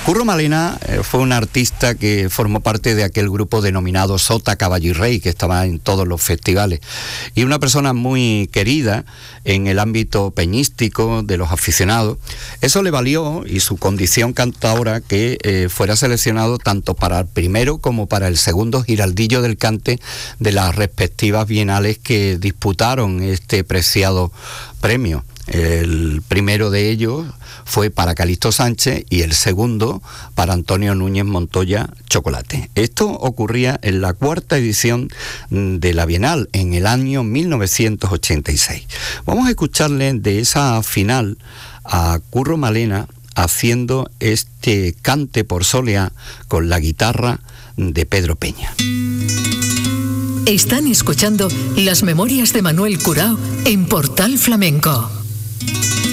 Curro Malena fue un artista que formó parte de aquel grupo denominado Sota, Caballo y Rey, que estaba en todos los festivales, y una persona muy querida en el ámbito peñístico de los aficionados. Eso le valió, y su condición cantadora, que fuera seleccionado tanto para el primero como para el segundo Giraldillo del Cante de las respectivas bienales que disputaron este preciado premio. El primero de ellos fue para Calixto Sánchez y el segundo para Antonio Núñez Montoya Chocolate. Esto ocurría en la cuarta edición de la Bienal, en el año 1986. Vamos a escucharle de esa final a Curro Malena haciendo este cante por soleá con la guitarra de Pedro Peña. Están escuchando Las Memorias de Manuel Curao en Portal Flamenco.